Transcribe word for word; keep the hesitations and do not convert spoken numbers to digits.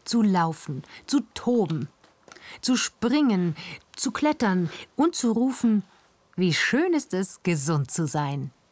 zu laufen, zu toben, zu springen, zu klettern und zu rufen, wie schön ist es, gesund zu sein.